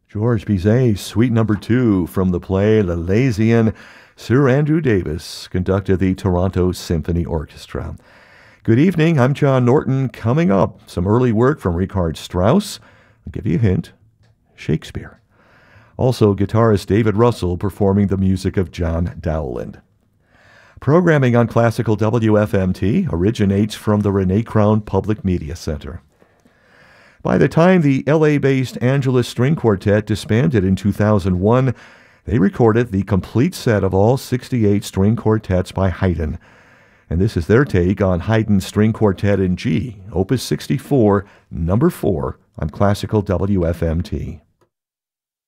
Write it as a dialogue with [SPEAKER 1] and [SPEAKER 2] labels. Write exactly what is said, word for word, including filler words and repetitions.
[SPEAKER 1] Georges Bizet, Suite Number Two from the play L'Elysian. Sir Andrew Davis conducted the Toronto Symphony Orchestra. Good evening, I'm John Norton. Coming up, some early work from Richard Strauss. I'll give you a hint, Shakespeare. Also, guitarist David Russell performing the music of John Dowland. Programming on Classical W F M T originates from the Renee Crown Public Media Center. By the time the L A-based Angelus String Quartet disbanded in two thousand one, they recorded the complete set of all sixty-eight string quartets by Haydn. And this is their take on Haydn's String Quartet in G, Opus sixty-four, number four, on Classical W F M T.